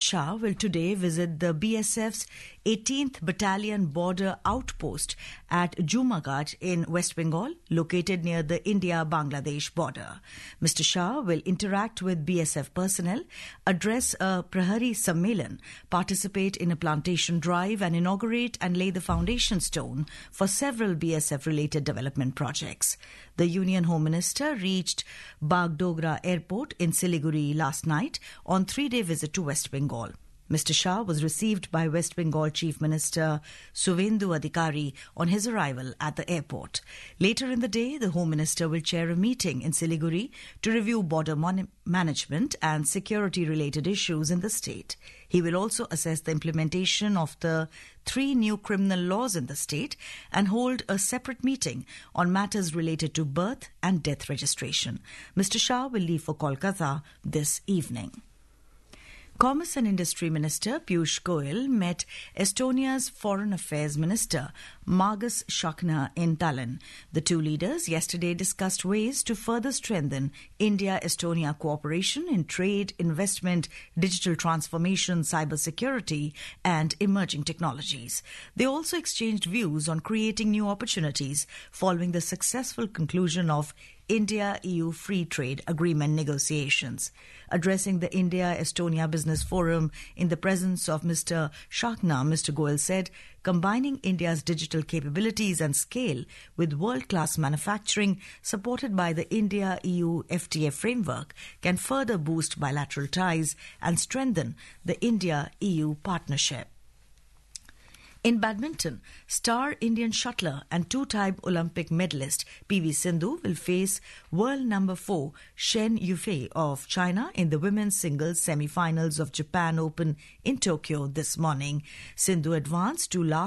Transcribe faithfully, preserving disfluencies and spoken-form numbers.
Shah will today visit the B S F's eighteenth Battalion Border Outpost at Jumagaj in West Bengal, located near the India-Bangladesh border. Mister Shah will interact with B S F personnel, address a Prahari Sammelan, participate in a plantation drive and inaugurate and lay the foundation stone for several B S F-related development projects. The Union Home Minister reached Bagdogra Airport in Siliguri last night on three-day visit to West Bengal. Mister Shah was received by West Bengal Chief Minister Suvendu Adhikari on his arrival at the airport. Later in the day, the Home Minister will chair a meeting in Siliguri to review border mon- management and security-related issues in the state. He will also assess the implementation of the three new criminal laws in the state and hold a separate meeting on matters related to birth and death registration. Mister Shah will leave for Kolkata this evening. Commerce and Industry Minister Piyush Goyal met Estonia's Foreign Affairs Minister Margus Šakna in Tallinn. The two leaders yesterday discussed ways to further strengthen India-Estonia cooperation in trade, investment, digital transformation, cybersecurity, and emerging technologies. They also exchanged views on creating new opportunities following the successful conclusion of India-E U Free Trade Agreement negotiations. Addressing the India-Estonia Business Forum in the presence of Mister Šakna, Mister Goyal said, combining India's digital capabilities and scale with world-class manufacturing supported by the India-E U F T A framework can further boost bilateral ties and strengthen the India-E U partnership. In badminton, star Indian shuttler and two-time Olympic medalist P V Sindhu will face world number four Shen Yufei of China in the women's singles semi-finals of Japan Open in Tokyo this morning. Sindhu advanced to last